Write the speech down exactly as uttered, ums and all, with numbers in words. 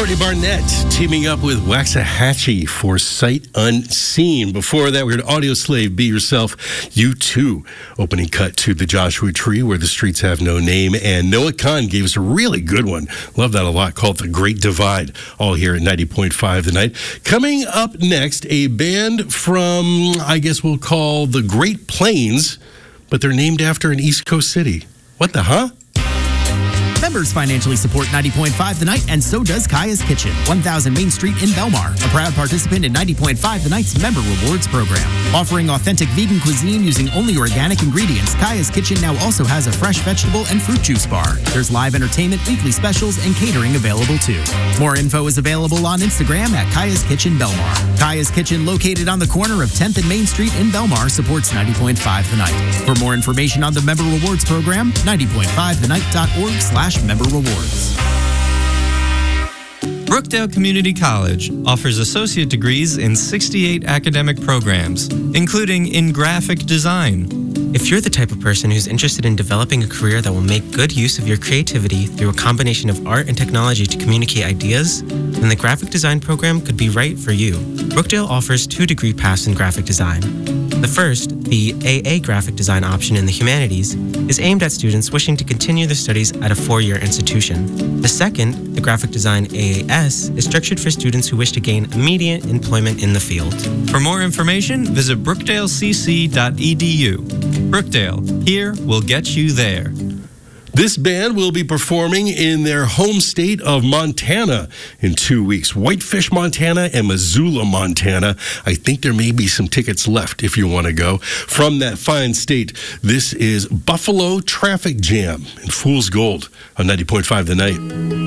Courtney Barnett teaming up with Waxahachie for Sight Unseen. Before that, we heard Audio Slave, Be Yourself, U two. Opening cut to The Joshua Tree, Where the Streets Have No Name. And Noah Kahan gave us a really good one. Love that a lot, called The Great Divide. All here at ninety point five The Night. Coming up next, a band from, I guess we'll call the Great Plains, but they're named after an East Coast city. What the, huh? Members financially support ninety point five The Night, and so does Kaya's Kitchen, one thousand Main Street in Belmar, a proud participant in ninety point five The Night's Member Rewards program. Offering authentic vegan cuisine using only organic ingredients, Kaya's Kitchen now also has a fresh vegetable and fruit juice bar. There's live entertainment, weekly specials, and catering available too. More info is available on Instagram at Kaya's Kitchen Belmar. Kaya's Kitchen, located on the corner of tenth and Main Street in Belmar, supports ninety point five The Night. For more information on the Member Rewards program, ninety point five the night dot org slash member rewards. Brookdale Community College offers associate degrees in sixty-eight academic programs, including in graphic design. If you're the type of person who's interested in developing a career that will make good use of your creativity through a combination of art and technology to communicate ideas, then the graphic design program could be right for you. Brookdale offers two degree paths in graphic design. The first, the A A graphic design option in the humanities, is aimed at students wishing to continue their studies at a four-year institution. The second, the graphic design A A S, is structured for students who wish to gain immediate employment in the field. For more information, visit brookdale c c dot e d u. Brookdale, here will get you there. This band will be performing in their home state of Montana in two weeks. Whitefish, Montana and Missoula, Montana. I think there may be some tickets left if you want to go. From that fine state, this is Buffalo Traffic Jam in Fool's Gold on ninety point five The Night.